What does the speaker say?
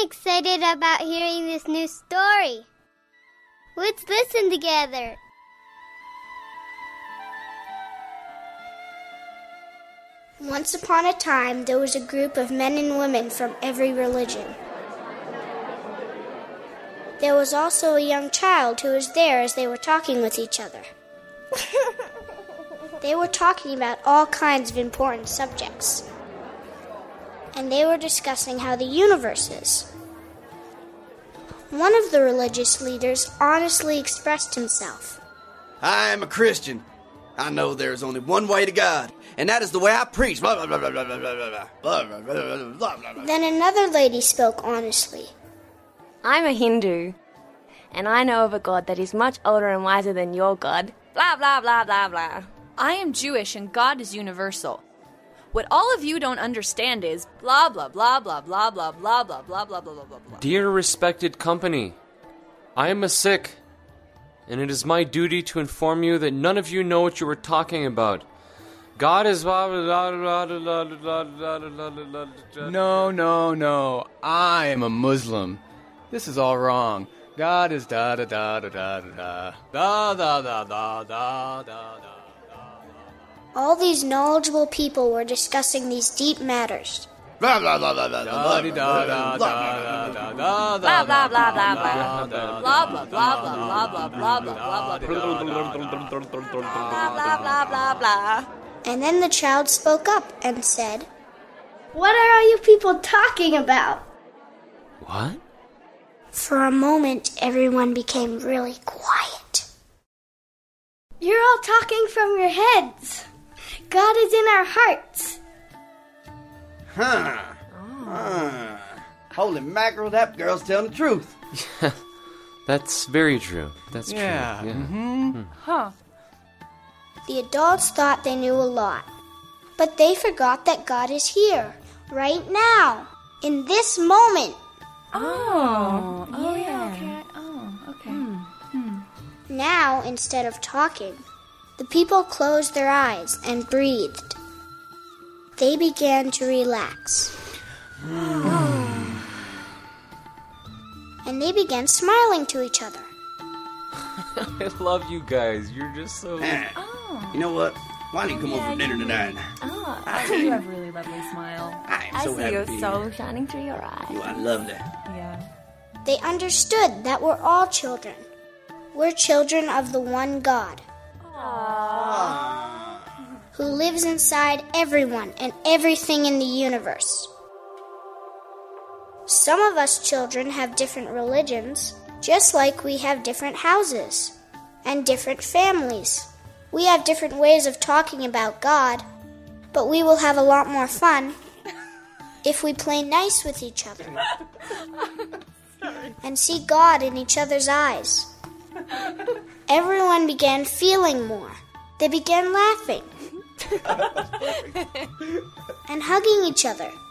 excited about hearing this new story. Let's listen together. Once upon a time, there was a group of men and women from every religion. There was also a young child who was there as they were talking with each other. They were talking about all kinds of important subjects. And they were discussing how the universe is. One of the religious leaders honestly expressed himself. I am a Christian. I know there is only one way to God, and that is the way I preach. Blah, blah, blah, blah, blah, blah, blah, blah, blah, blah, blah, blah. Then another lady spoke honestly. I'm a Hindu, and I know of a God that is much older and wiser than your God. Blah, blah, blah, blah, blah. I am Jewish, and God is universal. What all of you don't understand is blah, blah, blah, blah, blah, blah, blah, blah, blah, blah, blah, blah, blah. Dear respected company, I am a Sikh, and it is my duty to inform you that none of you know what you are talking about. God is... No. I am a Muslim. This is all wrong. God is da-da-da-da-da-da-da. Da-da-da-da-da-da-da. All these knowledgeable people were discussing these deep matters. Blah, blah, blah, blah, blah, blah, blah, blah, blah, Blah, blah, blah, blah, blah. Blah, blah, blah, blah, blah, blah, blah, blah, blah, blah, blah. And then the child spoke up and said, "What are all you people talking about?" What? For a moment, everyone became really quiet. "You're all talking from your heads. God is in our hearts." Holy mackerel, that girl's telling the truth. That's very true. That's true. Yeah. Huh. The adults thought they knew a lot, but they forgot that God is here, right now, in this moment. Now, instead of talking, the people closed their eyes and breathed. They began to relax. And they began smiling to each other. I love you guys. You're just so... You know what? Why don't you come over for dinner tonight? I think you have a really lovely smile. I am I so see happy your to be soul here. shining through your eyes. You are lovely. Yeah. They understood that we're all children. We're children of the one God, who lives inside everyone and everything in the universe. Some of us children have different religions, just like we have different houses and different families. We have different ways of talking about God, but we will have a lot more fun if we play nice with each other and see God in each other's eyes. Everyone began feeling more. They began laughing and hugging each other